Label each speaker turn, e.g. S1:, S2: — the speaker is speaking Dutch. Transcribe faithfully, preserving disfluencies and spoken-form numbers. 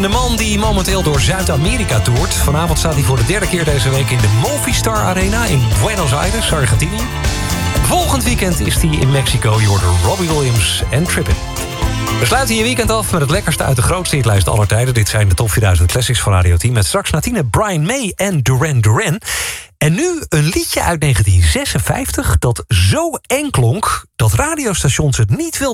S1: De man die momenteel door Zuid-Amerika toert. Vanavond staat hij voor de derde keer deze week in de Movistar Arena in Buenos Aires, Argentinië. Volgend weekend is hij in Mexico. Je hoort Robbie Williams en Trippin'. We sluiten je weekend af met het lekkerste uit de grootste hitlijst aller tijden. Dit zijn de top vierduizend classics van Radio tien. Met straks na tienen Brian May en Duran Duran. En nu een liedje uit negentien zesenvijftig dat zo eng klonk dat radiostations het niet wilden